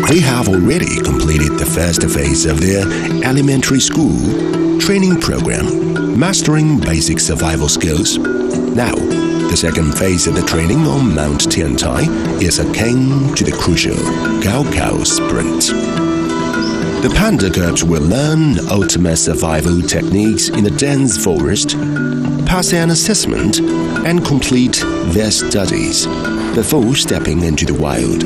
They have already completed the first phase of their elementary school training program, mastering basic survival skills. Now, the second phase of the training on Mount Tiantai is akin to the crucial Gaokao sprint. The panda cubs will learn ultimate survival techniques in a dense forest, pass an assessment, and complete their studies before stepping into the wild.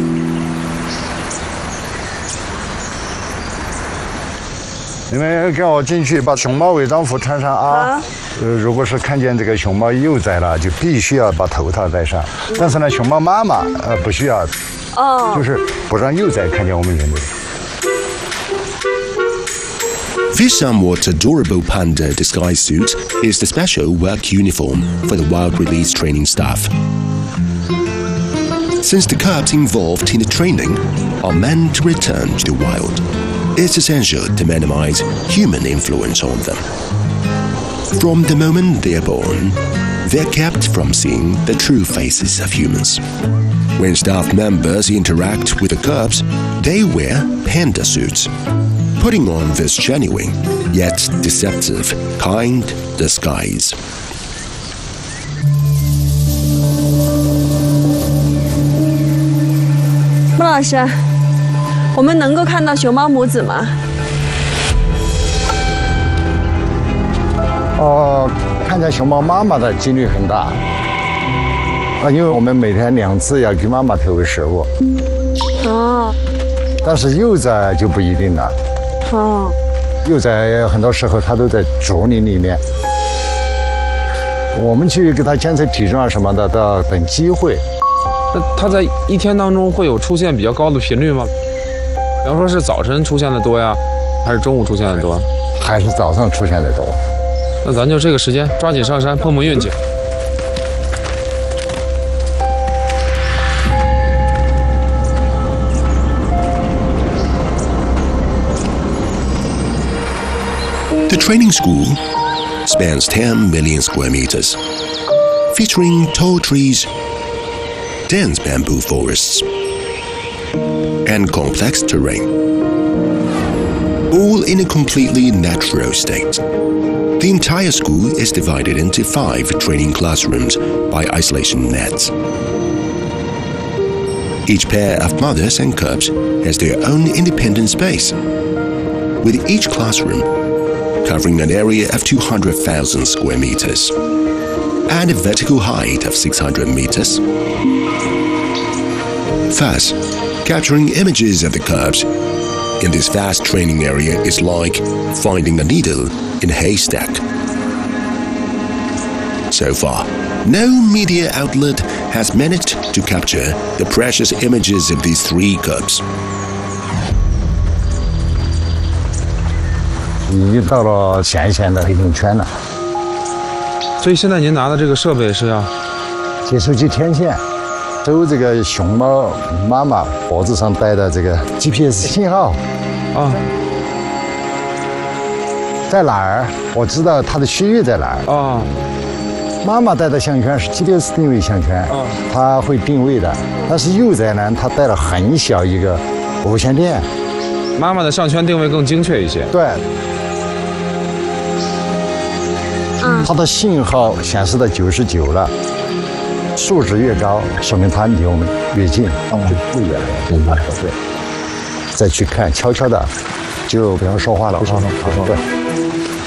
你们跟我进去，把熊猫伪装服穿上啊。如果是看见这个熊猫幼崽了，就必须要把头套戴上。但是呢，熊猫妈妈不需要，就是不让幼崽看见我们人类。 This somewhat adorable panda disguise suit is the special work uniform for the wild release training staff. Since the cubs involved in the training are meant to return to the wild, it's essential to minimize human influence on them. From the moment they are born, they're kept from seeing the true faces of humans. When staff members interact with the cubs, they wear panda suits, putting on this genuine yet deceptive kind disguise. 孟老师，我们能够看到熊猫母子吗？ 看见熊猫妈妈的几率很大。因为我们每天2次要给妈妈投喂食物。但是幼崽就不一定了。幼崽很多时候它都在竹林里面，我们去给它监测体重啊什么的，都要等机会。 那它在一天当中会有出现比较高的频率吗？比方说是早晨出现的多呀，还是中午出现的多？ 还是早上出现的多。 那咱就这个时间抓紧上山碰碰运气。 The training school spans 10 million square meters, featuring tall trees, dense bamboo forests, and complex terrain, all in a completely natural state. The entire school is divided into 5 training classrooms by isolation nets. Each pair of mothers and cubs has their own independent space, with each classroom covering an area of 200,000 square meters and a vertical height of 600 meters. Thus, capturing images of the cubs in this vast training area is like finding a needle in a haystack. So far, no media outlet has managed to capture the precious images of these 3 cubs. 已经到了前线的黑洞圈了， 所以现在您拿的这个设备是要接收集天线，收这个熊猫妈妈脖子上戴的这个 GPS 信号啊， 在哪儿？我知道它的区域在哪儿啊。 妈妈戴的项圈是 GPS 定位项圈，它会定位的。但是幼崽呢，它带了很小一个无线电。 妈妈的项圈定位更精确一些。 对。 它的信号显示到99了，数值越高，说明它离我们越近，那我们就不远了。对，再去看，悄悄的，就不要说话了，不说话。对。